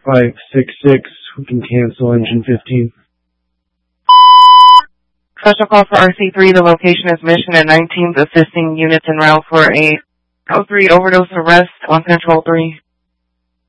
566. We can cancel engine 15. Special call for RC3. The location is Mission and 19th, assisting units en route for a 03 overdose arrest on Control 3.